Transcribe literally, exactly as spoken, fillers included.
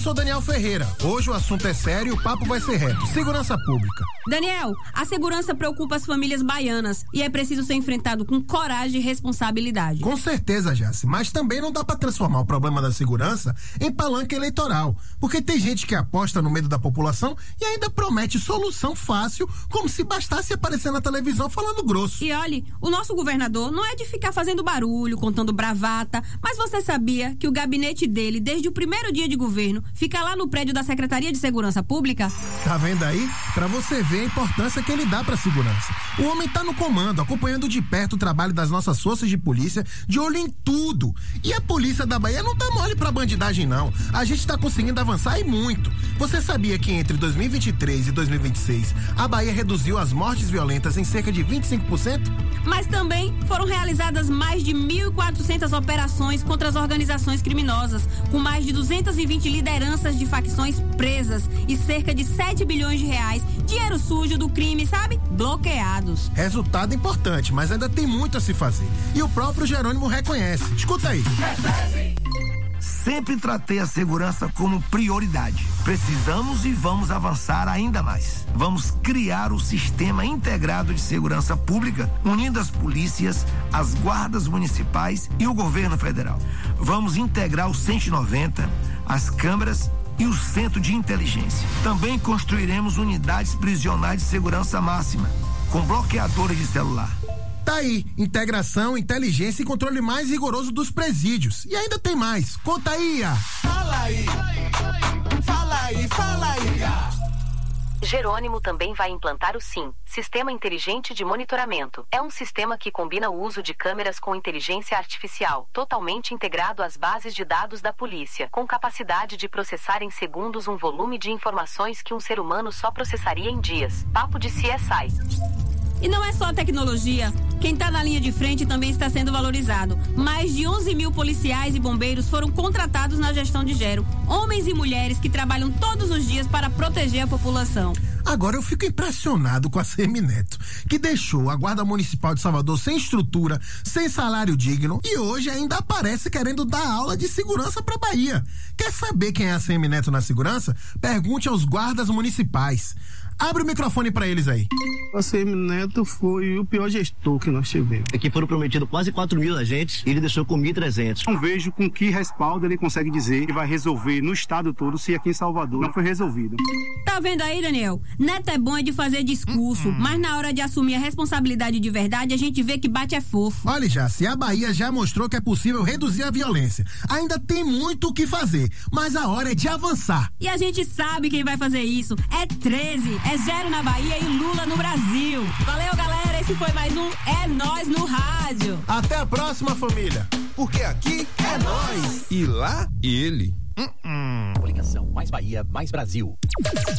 Sou Daniel Ferreira. Hoje o assunto é sério e o papo vai ser reto. Segurança pública. Daniel, a segurança preocupa as famílias baianas e é preciso ser enfrentado com coragem e responsabilidade. Com certeza, Jace, mas também não dá pra transformar o problema da segurança em palanque eleitoral, porque tem gente que aposta no medo da população e ainda promete solução fácil, como se bastasse aparecer na televisão falando grosso. E olhe, o nosso governador não é de ficar fazendo barulho, contando bravata, mas você sabia que o gabinete dele, desde o primeiro dia de governo, fica lá no prédio da Secretaria de Segurança Pública? Tá vendo aí? Pra você ver a importância que ele dá pra segurança. O homem tá no comando, acompanhando de perto o trabalho das nossas forças de polícia, de olho em tudo. E a polícia da Bahia não tá mole pra bandidagem, não. A gente tá conseguindo avançar e muito. Você sabia que entre dois mil e vinte e três e dois mil e vinte e seis, a Bahia reduziu as mortes violentas em cerca de vinte e cinco por cento? Mas também foram realizadas mais de mil e quatrocentas operações contra as organizações criminosas, com mais de duzentas e vinte lideranças de facções presas e cerca de sete bilhões de reais, dinheiro sujo do crime, sabe? Bloqueados. Resultado importante, mas ainda tem muito a se fazer. E o próprio Jerônimo reconhece. Escuta aí. Sempre tratei a segurança como prioridade. Precisamos e vamos avançar ainda mais. Vamos criar o Sistema Integrado de Segurança Pública, unindo as polícias, as guardas municipais e o governo federal. Vamos integrar o cento e noventa, as câmeras e o Centro de Inteligência. Também construiremos unidades prisionais de segurança máxima, com bloqueadores de celular. Tá aí, integração, inteligência e controle mais rigoroso dos presídios. E ainda tem mais. Conta aí, Ia. Fala aí, fala aí, fala aí. Jerônimo também vai implantar o SIM, Sistema Inteligente de Monitoramento. É um sistema que combina o uso de câmeras com inteligência artificial, totalmente integrado às bases de dados da polícia, com capacidade de processar em segundos um volume de informações que um ser humano só processaria em dias. Papo de C S I. E não é só a tecnologia. Quem está na linha de frente também está sendo valorizado. Mais de onze mil policiais e bombeiros foram contratados na gestão de Gero. Homens e mulheres que trabalham todos os dias para proteger a população. Agora eu fico impressionado com a Semineto, que deixou a Guarda Municipal de Salvador sem estrutura, sem salário digno e hoje ainda aparece querendo dar aula de segurança pra Bahia. Quer saber quem é a Semineto na segurança? Pergunte aos guardas municipais. Abre o microfone pra eles aí. A Semineto foi o pior gestor que nós tivemos. Aqui foram prometidos quase quatro mil agentes e ele deixou com mil e trezentos. Não vejo com que respaldo ele consegue dizer que vai resolver no estado todo se aqui em Salvador não foi resolvido. Tá vendo aí, Daniel? Neto é bom é de fazer discurso, hum, hum. mas na hora de assumir a responsabilidade de verdade, a gente vê que bate é fofo. Olha, já, se a Bahia já mostrou que é possível reduzir a violência, ainda tem muito o que fazer, mas a hora é de avançar. E a gente sabe quem vai fazer isso. É treze, é Gero na Bahia e Lula no Brasil. Valeu, galera, esse foi mais um É Nós no Rádio. Até a próxima, família. Porque aqui é nós. E lá, ele. Comunicação, mais Bahia, mais Brasil.